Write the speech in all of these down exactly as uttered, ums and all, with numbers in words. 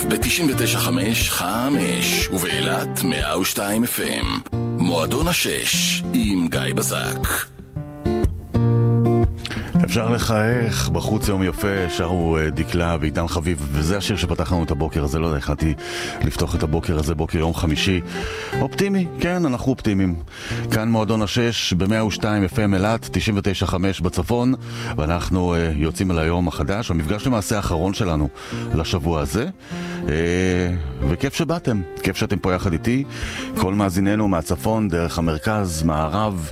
ב-תשעים ותשע חמש חמש ובאילת מאה ושתיים אף אם. מועדון השש עם גיא בזק. אפשר לחייך, בחוץ יום יפה, שרו דקלה ועידן חביב, וזה השיר שפתח לנו את הבוקר הזה. לא יודע, החלטתי לפתוח את הבוקר הזה, בוקר יום חמישי אופטימי. כן, אנחנו אופטימיים. כאן מועדון השש ב-מאה ושתיים אף אם אילת, תשעים ותשע חמש בצפון, ואנחנו uh, יוצאים אל היום החדש, המפגש למעשה האחרון שלנו לשבוע הזה. uh, וכיף שבאתם, כיף שאתם פה יחד איתי, כל מאזיננו מהצפון, דרך המרכז, מערב,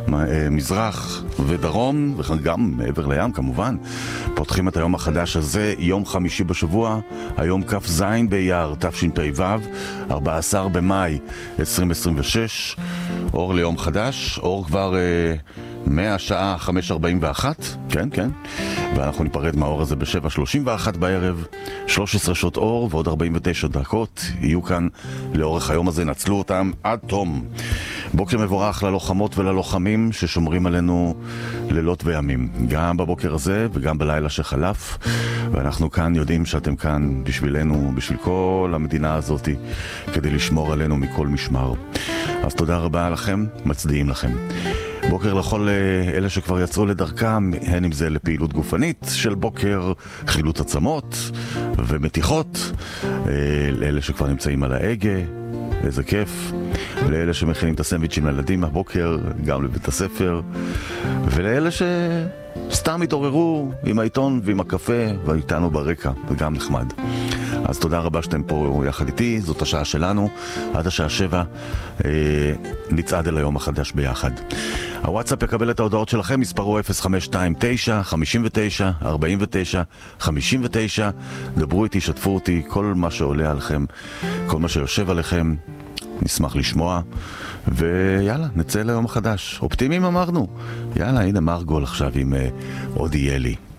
מזרח ודרום, וגם מעבר לים כמובן. פותחים את היום החדש הזה, יום חמישי בשבוע, היום כ"ז באייר תשפ"ו, ארבעה עשר במאי עשרים עשרים ושש. אור ליום חדש, אור כבר אה, מהשעה חמש ארבעים ואחת, כן כן, ואנחנו ניפרד מהאור הזה ב-שבע שלושים ואחת בערב. שלוש עשרה שעות אור ועוד ארבעים ותשע דקות יהיו כאן לאורך היום הזה, נצלו אותם עד תום. בוקר מבורך ללוחמות וללוחמים ששומרים עלינו לילות וימים, גם בבוקר הזה וגם בלילה שחלף, ואנחנו כאן יודעים שאתם כאן בשבילנו, בשביל כל המדינה הזאת, כדי לשמור עלינו מכל משמר. אז תודה רבה לכם, מצדיעים לכם. בוקר לכל אלה שכבר יצאו לדרכם, הן אם זה לפעילות גופנית של בוקר, חילוץ עצמות ומתיחות, לאלה שכבר נמצאים על ההגה, איזה כיף, לאלה שמכינים את הסנדוויצ'ים לילדים הבוקר, גם לבית הספר, ולאלה שסתם התעוררו עם העיתון ועם הקפה ואיתנו ברקע, זה גם נחמד. אז תודה רבה שאתם פה יחד איתי, זאת השעה שלנו, עד השעה שבע אה, נצעד אל היום החדש ביחד. הוואטסאפ יקבל את ההודעות שלכם, מספרו אפס חמש שתיים תשע חמישים ותשע ארבעים ותשע חמישים ותשע. דברו איתי, שתפו אותי, כל מה שעולה עליכם, כל מה שיושב עליכם, נשמח לשמוע. ויאללה, נצא ליום החדש. אופטימיים אמרנו. יאללה, הנה מרגול עכשיו עם uh, אודי ילי.